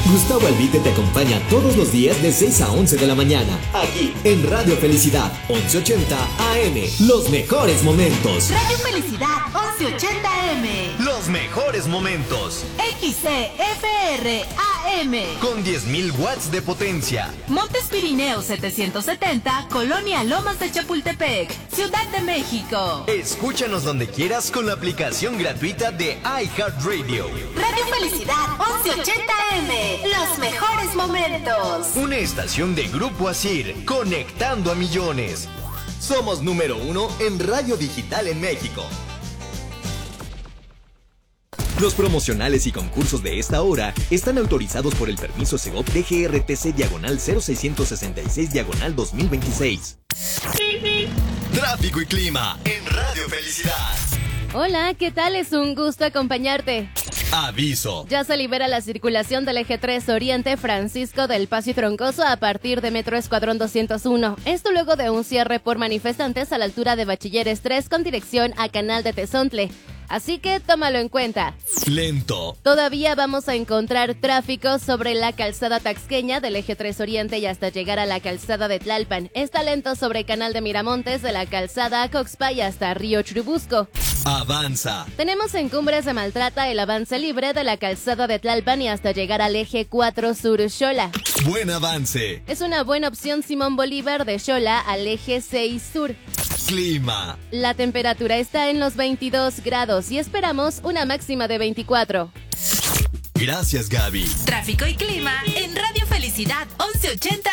Gustavo Albite te acompaña todos los días de 6 a 11 de la mañana, aquí en Radio Felicidad, 1180 AM. Los mejores momentos. Radio Felicidad, 1180 AM. Los mejores momentos. XCFR AM. Con 10.000 watts de potencia. Montes Pirineos 770, Colonia Lomas de Chapultepec, Ciudad de México. Escúchanos donde quieras con la aplicación gratuita de iHeartRadio. Radio Felicidad, 1180 AM. Los mejores momentos. Una estación de Grupo Asir, conectando a millones. Somos número 1 en radio digital en México. Los promocionales y concursos de esta hora están autorizados por el permiso Segov DGRTC/0666/2026. Tráfico y clima en Radio Felicidad. Hola, ¿qué tal? Es un gusto acompañarte. Aviso. Ya se libera la circulación del eje 3 Oriente Francisco del Paso y Troncoso a partir de Metro Escuadrón 201. Esto luego de un cierre por manifestantes a la altura de Bachilleres 3 con dirección a Canal de Tezontle. Así que tómalo en cuenta. Lento. Todavía vamos a encontrar tráfico sobre la calzada taxqueña del eje 3 Oriente y hasta llegar a la calzada de Tlalpan. Está lento sobre Canal de Miramontes, de la calzada Coxpay hasta Río Churubusco. Avanza. Tenemos en Cumbres de Maltrata el avance libre de la calzada de Tlalpan y hasta llegar al eje 4 Sur Xola. Buen avance. Es una buena opción Simón Bolívar de Xola al eje 6 Sur. Clima. La temperatura está en los 22 grados y esperamos una máxima de 24. Gracias, Gaby. Tráfico y clima en Radio Felicidad, 1180